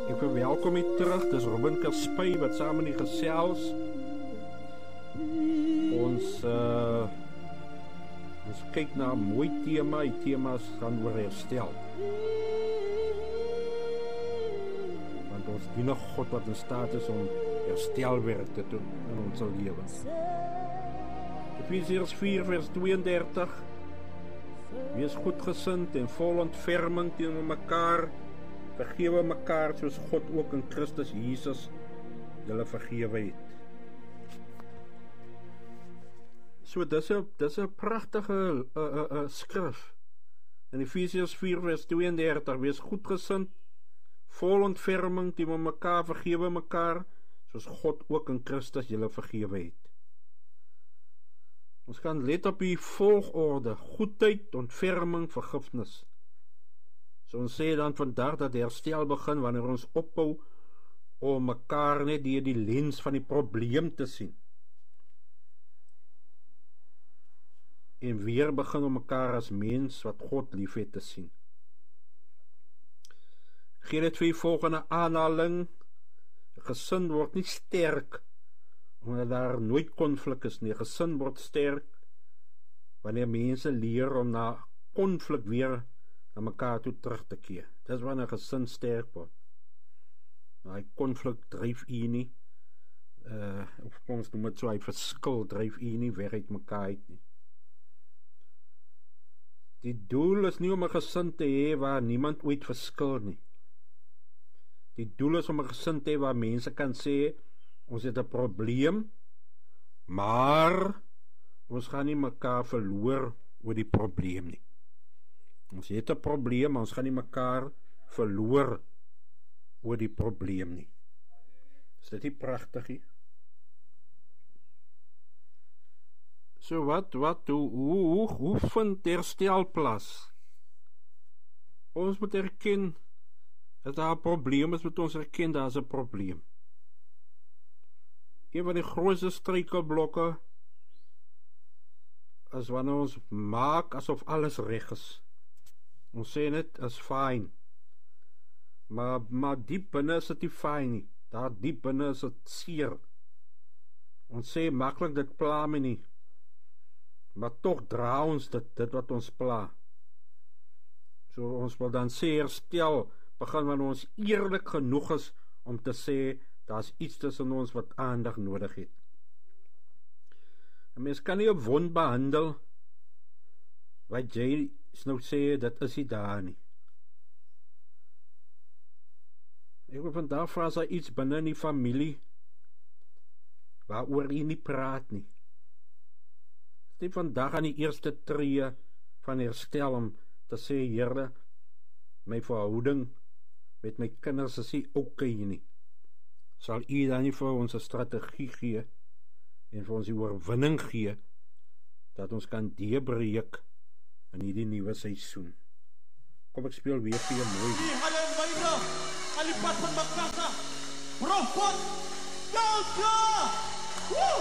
Ek verwelkom u terug, dis Robin Kaspai wat saam in die gesels. Ons kyk na 'n mooi tema, die thema's gaan oor herstel. Want ons dien 'n God wat in staat is om herstelwerk te doen in ons lewe. Efesiërs 4 vers 32. Wees goedgesind en vol ontferming teenoor mekaar. Vergewe mekaar soos God ook in Christus Jesus julle vergewe het. So dis 'n pragtige skrif. In Efesiërs 4 vers 32, wees goedgesind, vol ontferming teenoor mekaar, vergewe mekaar soos God ook in Christus julle vergewe het. Ons gaan let op die volgorde: goedheid, ontferming, vergifnis. So ons sê dan vandag dat herstel begin wanneer ons ophou om mekaar net deur die lens van die probleem te sien. En weer begin om mekaar as mens wat God liefhet te sien. Gee dit vir die volgende aanhaling: 'n gesin word nie sterk omdat daar nooit konflik is nie. 'n gesin word sterk wanneer mense leer om na konflik weer na mekaar toe terug te keer. Dis wanneer 'n gesin sterk word. Daai konflik dryf u nie, of ons noem dit so, hy verskil dryf u nie weg uit mekaar uit nie. Die doel is nie om 'n gesin te hê waar niemand ooit verskil nie. Die doel is om 'n gesin te hê waar mense kan sê, ons het 'n probleem, maar ons gaan nie mekaar verloor oor die probleem nie. Ons het 'n probleem, maar ons gaan nie mekaar verloor oor die probleem nie. Is dit nie pragtig nie? So hoe vind herstel plaas? Ons moet erken dat daar 'n probleem is, moet ons erken daar is 'n probleem. Een van die grootste struikelblokke is wanneer ons maak asof alles reg is. Ons sê net is fyn. Maar diep binne is dit nie fyn nie. Daar diep binne is dit seer. Ons sê maklik dit pla my nie. Maar tog dra ons dit wat ons pla. So ons wil dan sê herstel begin wanneer ons eerlik genoeg is om te sê daar's iets tussen ons wat aandag nodig het. 'n Mens kan nie 'n wond behandel wat jy nou sê dit is nie daar nie. Ek wil vandag vra, as daar iets binne in die familie waaroor jy nie praat nie. Dit vandag aan die eerste tree van herstel om te sê, Here, my verhouding met my kinders is nie oukei nie. Sal u dan nie vir ons 'n strategie gee en vir ons die oorwinning gee dat ons kan deurbreek in hierdie nuwe seisoen. Kom ek speel weer vir jou mooi. Die Helen Wyra, aan die pad van Makasa, Profot, Delta!